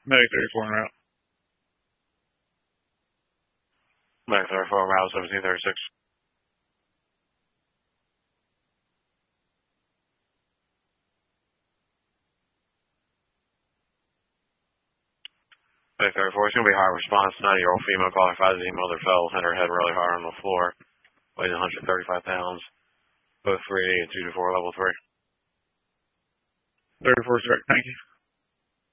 Medic 34 en route. Medic 34 route 1736. Medic 34 is going to be high response. 90-year-old female qualified as mother fell, hit her head really hard on the floor. Weighs 135 pounds. Both 380 and 224 level 3. 34 direct, thank you.